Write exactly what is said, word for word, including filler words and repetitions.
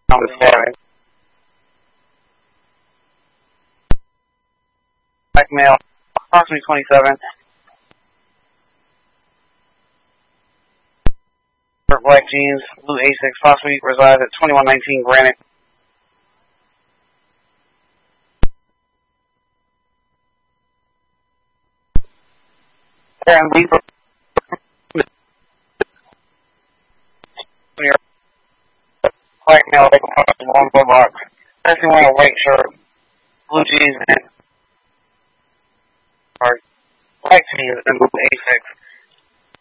Number seven. Black male, approximately twenty-seven. Black jeans, blue A six, possibly resides at twenty-one nineteen Granite. And we black male, long blue box. Person wearing a white shirt, blue jeans, and or black jeans and blue A six.